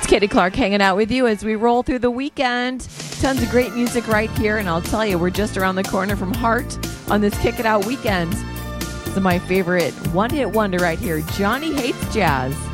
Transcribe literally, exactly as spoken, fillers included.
Katie Clark hanging out with you as we roll through the weekend. Tons of great music right here, and I'll tell you, we're just around the corner from Heart on this Kick It Out weekend. This is my favorite one-hit wonder right here, Johnny Hates Jazz.